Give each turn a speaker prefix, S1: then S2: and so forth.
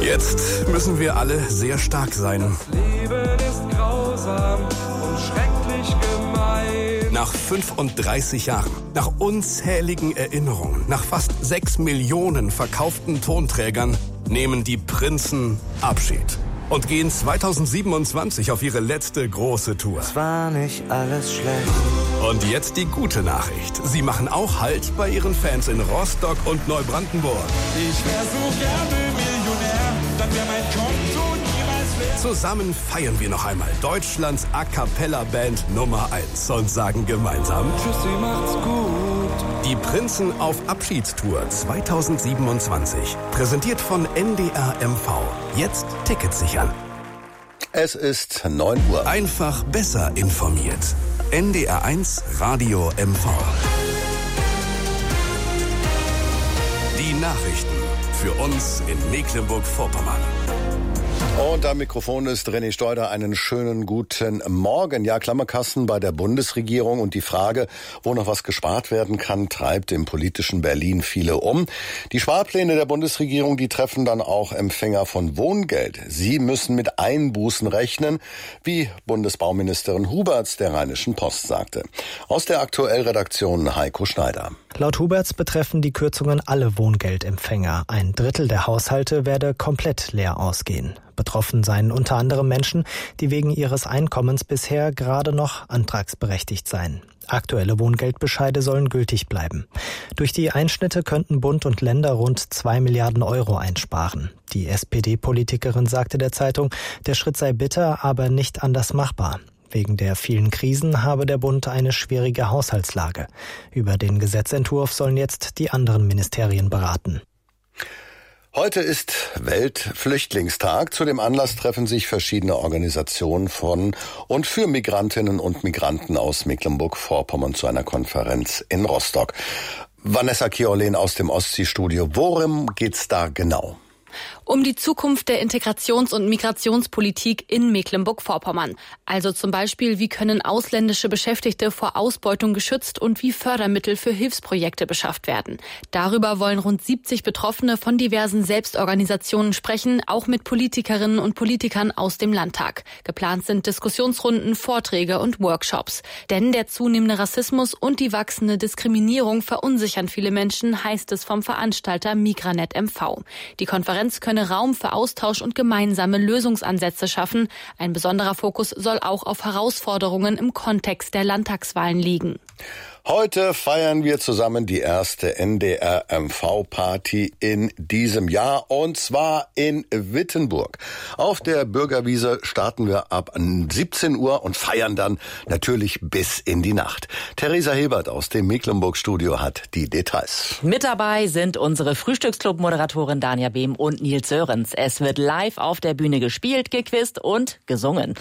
S1: Jetzt müssen wir alle sehr stark sein.
S2: Das Leben ist grausam und schrecklich gemein.
S1: Nach 35 Jahren, nach unzähligen Erinnerungen, nach fast 6 Millionen verkauften Tonträgern nehmen die Prinzen Abschied und gehen 2027 auf ihre letzte große Tour.
S3: Es war nicht alles schlecht.
S1: Und jetzt die gute Nachricht. Sie machen auch Halt bei ihren Fans in Rostock und Neubrandenburg.
S2: Ich wär so gerne Millionär, dann wär mein Konto niemals leer.
S1: Zusammen feiern wir noch einmal Deutschlands A-Cappella-Band Nummer 1 und sagen gemeinsam:
S2: Tschüssi, macht's gut.
S1: Die Prinzen auf Abschiedstour 2027. Präsentiert von NDR MV. Jetzt Tickets sichern.
S4: Es ist 9 Uhr.
S1: Einfach besser informiert. NDR 1 Radio MV. Die Nachrichten für uns in Mecklenburg-Vorpommern.
S4: Und am Mikrofon ist René Steuder. Einen schönen guten Morgen. Ja, Klammerkasten bei der Bundesregierung und die Frage, wo noch was gespart werden kann, treibt im politischen Berlin viele um. Die Sparpläne der Bundesregierung, die treffen dann auch Empfänger von Wohngeld. Sie müssen mit Einbußen rechnen, wie Bundesbauministerin Huberts der Rheinischen Post sagte. Aus der Aktuell-Redaktion Heiko Schneider.
S5: Laut Huberts betreffen die Kürzungen alle Wohngeldempfänger. 1/3 der Haushalte werde komplett leer ausgehen. Betroffen seien unter anderem Menschen, die wegen ihres Einkommens bisher gerade noch antragsberechtigt seien. Aktuelle Wohngeldbescheide sollen gültig bleiben. Durch die Einschnitte könnten Bund und Länder rund 2 Milliarden Euro einsparen. Die SPD-Politikerin sagte der Zeitung, der Schritt sei bitter, aber nicht anders machbar. Wegen der vielen Krisen habe der Bund eine schwierige Haushaltslage. Über den Gesetzentwurf sollen jetzt die anderen Ministerien beraten.
S4: Heute ist Weltflüchtlingstag. Zu dem Anlass treffen sich verschiedene Organisationen von und für Migrantinnen und Migranten aus Mecklenburg-Vorpommern zu einer Konferenz in Rostock. Vanessa Kierolin aus dem Ostseestudio. Worum geht's da genau?
S6: Um die Zukunft der Integrations- und Migrationspolitik in Mecklenburg-Vorpommern. Also zum Beispiel, wie können ausländische Beschäftigte vor Ausbeutung geschützt und wie Fördermittel für Hilfsprojekte beschafft werden. Darüber wollen rund 70 Betroffene von diversen Selbstorganisationen sprechen, auch mit Politikerinnen und Politikern aus dem Landtag. Geplant sind Diskussionsrunden, Vorträge und Workshops. Denn der zunehmende Rassismus und die wachsende Diskriminierung verunsichern viele Menschen, heißt es vom Veranstalter Migranet MV. Die Konferenz könne Raum für Austausch und gemeinsame Lösungsansätze schaffen. Ein besonderer Fokus soll auch auf Herausforderungen im Kontext der Landtagswahlen liegen.
S4: Heute feiern wir zusammen die erste NDR-MV-Party in diesem Jahr, und zwar in Wittenburg. Auf der Bürgerwiese starten wir ab 17 Uhr und feiern dann natürlich bis in die Nacht. Theresa Hebert aus dem Mecklenburg-Studio hat die Details.
S7: Mit dabei sind unsere Frühstücksclub-Moderatorin Dania Behm und Nils Sörens. Es wird live auf der Bühne gespielt, gequizt und gesungen.